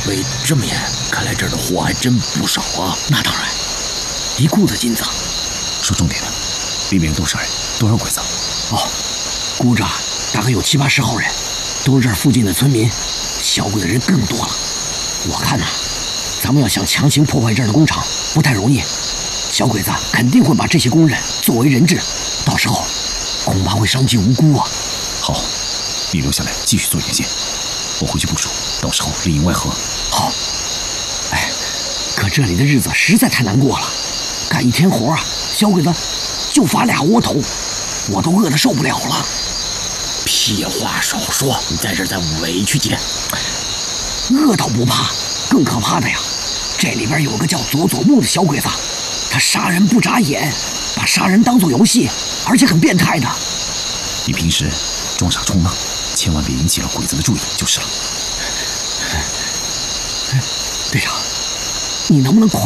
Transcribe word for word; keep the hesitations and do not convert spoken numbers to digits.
备这么严，看来这儿的货还真不少啊。 那当然，一裤子金子。 说重点的，里面有多少人？多少鬼子？ 哦，估着大概有七八十号人，都是这儿附近的村民。小鬼的人更多了。我看呐、啊，咱们要想强行破坏这儿的工厂，不太容易。小鬼子肯定会把这些工人作为人质，到时候恐怕会伤及无辜啊。 好，你留下来继续做眼线，我回去部署，到时候里应外合。 好。哎，可这里的日子实在太难过了，干一天活啊，小鬼子就发俩窝头，我都饿得受不了了。 屁话少说，你在这儿再委屈几天。 饿倒不怕，更可怕的呀，这里边有个叫佐佐木的小鬼子，他杀人不眨眼，把杀人当作游戏，而且很变态的。 你平时装傻充愣，千万别引起了鬼子的注意就是了。 队长，你能不能快